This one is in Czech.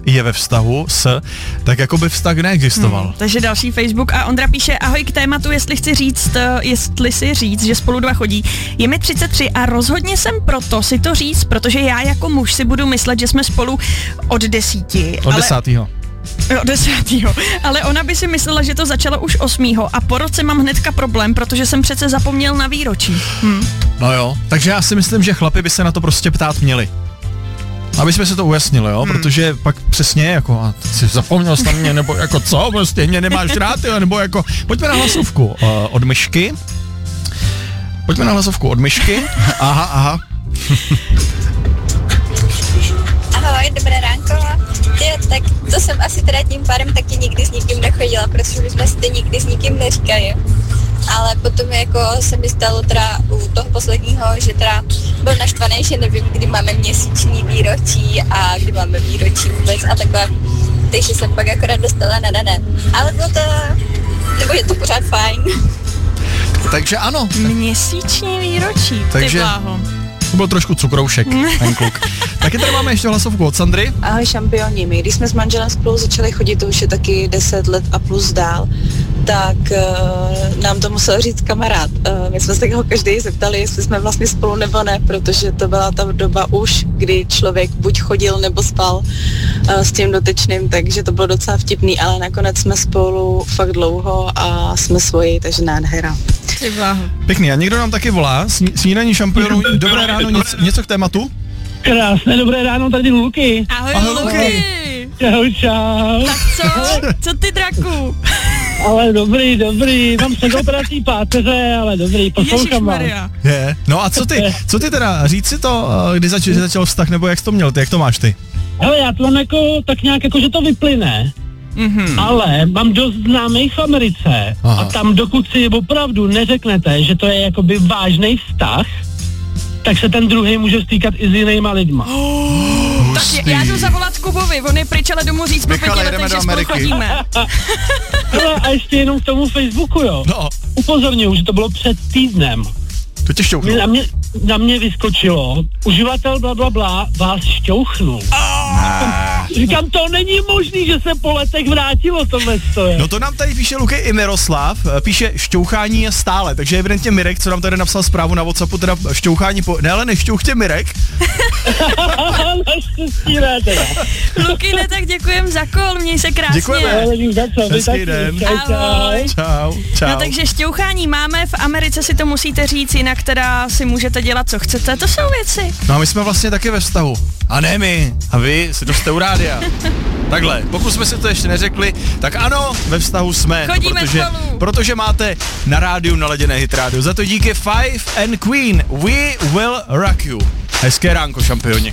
je ve vztahu s, tak jako by vztah neexistoval. Takže další Facebook a Ondra píše, ahoj k tématu, jestli si říct, že spolu 2 chodí. Je mi 33 a rozhodně jsem proto si to říct, protože já jako muž si budu myslet, že jsme spolu od 10. Od 10. Od 10. Ale ona by si myslela, že to začalo už 8. a po roce mám hnedka problém, protože jsem přece zapomněl na výročí. No jo, takže já si myslím, že chlapi by se na to prostě ptát měli. Aby jsme se to ujasnili, jo, protože pak přesně jako, a jsi zapomněl jsi na mě, nebo jako co, prostě mě nemáš rád, jo, nebo jako, pojďme na hlasovku od Myšky. Aha. Ahoj, dobré ránko. Tak to jsem asi teda tím pádem taky nikdy s nikým nechodila, protože jsme si to nikdy s nikým neříkali. Ale potom jako se mi stalo teda u toho posledního, že teda byl naštvaný, že nevím, kdy máme měsíční výročí a kdy máme výročí vůbec a takhle. Takže jsem pak akorát dostala na dané. Ale bylo to, nebo je to pořád fajn. Takže ano. Měsíční výročí, takže ty bláho. To byl trošku cukroušek, ten kluk. Taky tady máme ještě hlasovku od Sandry. Ahoj šampioni, my když jsme s manželem spolu začali chodit, to už je taky 10 let a plus dál, tak nám to musel říct kamarád. My jsme se ho každý zeptali, jestli jsme vlastně spolu nebo ne, protože to byla ta doba už, kdy člověk buď chodil nebo spal s tím dotyčným, takže to bylo docela vtipný, ale nakonec jsme spolu fakt dlouho a jsme svoji, takže nádhera. Pěkný, a někdo nám taky volá, snídaní šampionů, dobré ráno, něco k tématu? Krásné dobré ráno, tady Luky. Ahoj Luky. Čau. Tak co ty draku? Ale dobrý, mám sedooperací páteře, ale dobrý, poslouchám vás. Je. No a co ty teda, říct si to, kdy začal vztah, nebo jak jsi to měl ty, jak to máš ty? Hele, já to mám jako, tak nějak jako, že to vyplyne. Ale mám dost známých v Americe. Aha. A tam dokud si opravdu neřeknete, že to je jakoby vážný vztah, tak se ten druhý může stýkat i s jinýma lidma. Tak já jdu zavolat Kubovi, on je pryč, ale domů říct po 5 letech, že spolu chodíme. A ještě jenom k tomu Facebooku, jo. No. Upozorňuji, že to bylo před týdnem. To tě šťouchnul. Na mě vyskočilo, uživatel blablabla vás šťouchnul. Říkám, to není možný, že se po letech vrátilo tohle stoje. No to nám tady píše Luky i Miroslav, píše šťouchání je stále, takže evidentně Mirek, co nám tady napsal zprávu na WhatsAppu, teda šťouchání ne, ale nešťouchtě Mirek. Naštěstí ne teda. Luky, ne, tak děkujem za kol, měj se krásně. Děkujeme. Hezký den. Ahoj. Čau. No takže šťouchání máme, v Americe si to musíte říct, jinak teda si můžete dělat, co chcete, to jsou věci. No a my jsme vlastně taky ve vztahu. A ne my, a vy si to jste u rádia. Takhle, pokud jsme si to ještě neřekli, tak ano, ve vztahu jsme. Chodíme protože máte na rádiu naladěné Hit Radio. Za to díky Five and Queen, We Will Rock You. Hezké ránko, šampioni.